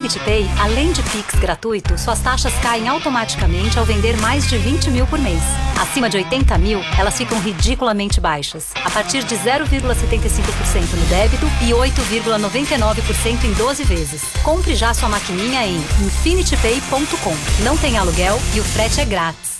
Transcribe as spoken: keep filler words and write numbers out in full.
PicPay, além de Pix gratuito, suas taxas caem automaticamente ao vender mais de vinte mil por mês. Acima de oitenta mil, elas ficam ridiculamente baixas, a partir de zero vírgula setenta e cinco por cento no débito e oito vírgula noventa e nove por cento em doze vezes. Compre já sua maquininha em infinity pay ponto com. Não tem aluguel e o frete é grátis.